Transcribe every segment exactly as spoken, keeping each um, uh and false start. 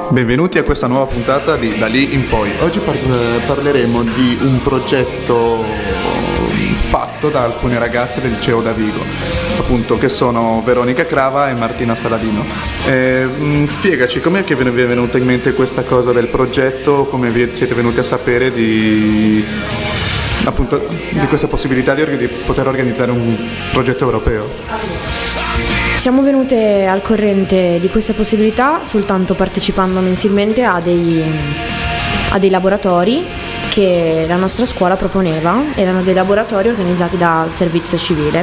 Benvenuti a questa nuova puntata di Da lì in poi. Oggi par- parleremo di un progetto fatto da alcune ragazze del liceo Davigo, appunto, che sono Veronica Crava e Martina Saladino. Eh, mh, spiegaci com'è che vi è venuta in mente questa cosa del progetto, come vi siete venuti a sapere di, appunto, di questa possibilità di, di poter organizzare un progetto europeo. Siamo venute al corrente di questa possibilità soltanto partecipando mensilmente a dei, a dei laboratori che la nostra scuola proponeva. Erano dei laboratori organizzati dal servizio civile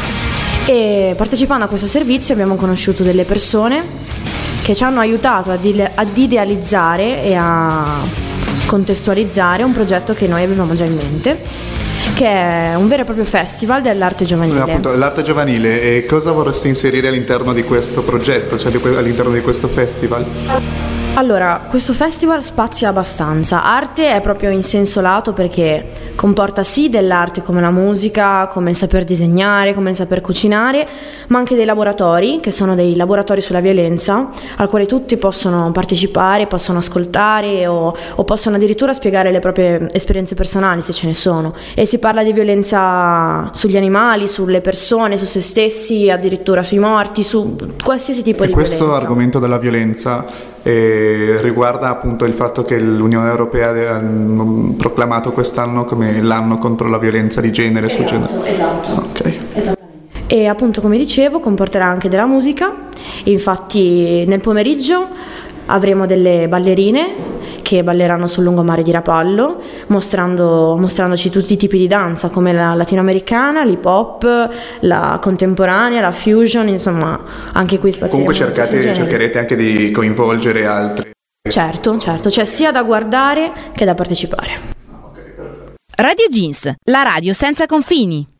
e partecipando a questo servizio abbiamo conosciuto delle persone che ci hanno aiutato ad, ide- ad idealizzare e a contestualizzare un progetto che noi avevamo già in mente, che è un vero e proprio festival dell'arte giovanile. Appunto, l'arte giovanile, e cosa vorresti inserire all'interno di questo progetto, cioè di que- all'interno di questo festival? Allora, questo festival spazia abbastanza. Arte è proprio in senso lato perché comporta sì dell'arte come la musica, come il saper disegnare, come il saper cucinare, ma anche dei laboratori, che sono dei laboratori sulla violenza, al quale tutti possono partecipare, possono ascoltare o, o possono addirittura spiegare le proprie esperienze personali, se ce ne sono. E si parla di violenza sugli animali, sulle persone, su se stessi, addirittura sui morti, su qualsiasi tipo e di questo violenza. Questo argomento della violenza E riguarda appunto il fatto che l'Unione Europea ha proclamato quest'anno come l'anno contro la violenza di genere. Esatto, su genere. esatto. Okay. Esattamente. E appunto, come dicevo, comporterà anche della musica. Infatti nel pomeriggio avremo delle ballerine che balleranno sul lungomare di Rapallo, mostrando, mostrandoci tutti i tipi di danza, come la latinoamericana, l'hip hop, la contemporanea, la fusion, insomma, anche qui spazieremo. Comunque cercate, cercherete anche di coinvolgere altri. Certo, certo, c'è sia da guardare che da partecipare. Radio Jeans, la radio senza confini.